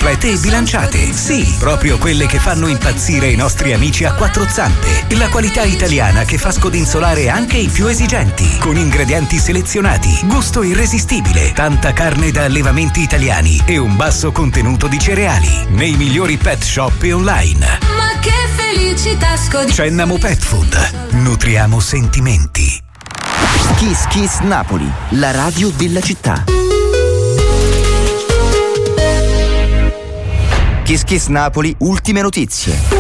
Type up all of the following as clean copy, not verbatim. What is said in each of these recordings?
complete e bilanciate. Sì, proprio quelle che fanno impazzire i nostri amici a quattro zampe. La qualità italiana che fa scodinzolare anche i più esigenti, con ingredienti selezionati, gusto irresistibile, tanta carne da allevamenti italiani e un basso contenuto di cereali. Nei migliori pet shop e online. Ma che felicità Cennamo Pet Food. Nutriamo sentimenti. Kiss Kiss Napoli, la radio della città. Kiss Kiss Napoli, ultime notizie.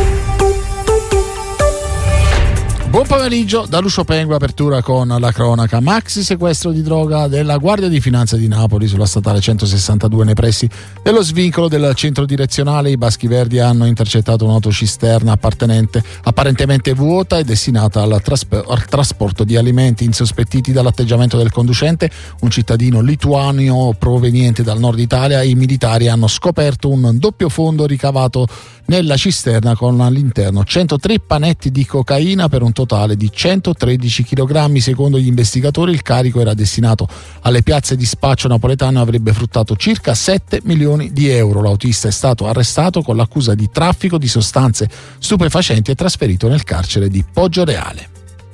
Buon pomeriggio da Lucio Pengue, apertura con la cronaca. Maxi sequestro di droga della Guardia di Finanza di Napoli sulla statale 162 nei pressi dello svincolo del centro direzionale. I Baschi Verdi hanno intercettato un'autocisterna apparentemente vuota e destinata al trasporto di alimenti. Insospettiti dall'atteggiamento del conducente, un cittadino lituano proveniente dal nord Italia, i militari hanno scoperto un doppio fondo ricavato nella cisterna con all'interno 103 panetti di cocaina per un totale di 113 kg. Secondo gli investigatori il carico era destinato alle piazze di spaccio napoletano e avrebbe fruttato circa 7 milioni di euro. L'autista è stato arrestato con l'accusa di traffico di sostanze stupefacenti e trasferito nel carcere di Poggioreale.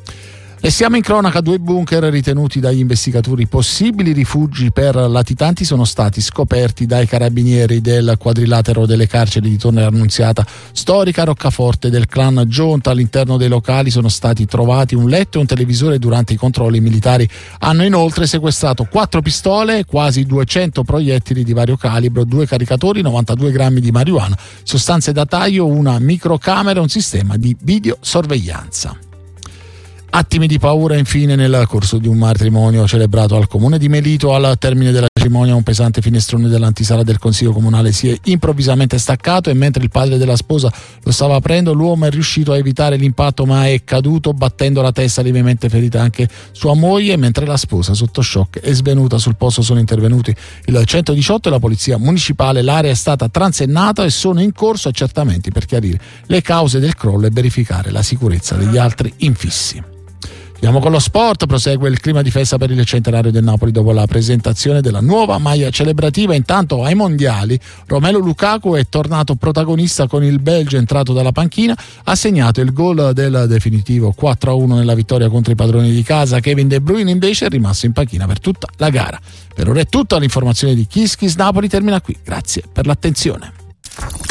E siamo in cronaca. 2 bunker ritenuti dagli investigatori possibili rifugi per latitanti sono stati scoperti dai carabinieri del quadrilatero delle carceri di Torre Annunziata, Storica, Roccaforte del clan Gionta. All'interno dei locali sono stati trovati un letto e un televisore. Durante i controlli, i militari hanno inoltre sequestrato 4 pistole, quasi 200 proiettili di vario calibro, 2 caricatori, 92 grammi di marijuana, sostanze da taglio, una microcamera e un sistema di videosorveglianza. Attimi di paura infine nel corso di un matrimonio celebrato al comune di Melito. Al termine della cerimonia un pesante finestrone dell'antisala del consiglio comunale si è improvvisamente staccato e mentre il padre della sposa lo stava aprendo, l'uomo è riuscito a evitare l'impatto ma è caduto battendo la testa, lievemente ferita anche sua moglie, mentre la sposa sotto shock è svenuta. Sul posto sono intervenuti il 118 e la polizia municipale. L'area è stata transennata e sono in corso accertamenti per chiarire le cause del crollo e verificare la sicurezza degli altri infissi. Andiamo con lo sport. Prosegue il clima di festa per il centenario del Napoli dopo la presentazione della nuova maglia celebrativa. Intanto ai mondiali Romelu Lukaku è tornato protagonista con il Belgio, entrato dalla panchina, ha segnato il gol del definitivo 4-1 nella vittoria contro i padroni di casa. Kevin De Bruyne invece è rimasto in panchina per tutta la gara. Per ora è tutto. L'informazione di Kiss Kiss Napoli termina qui. Grazie per l'attenzione.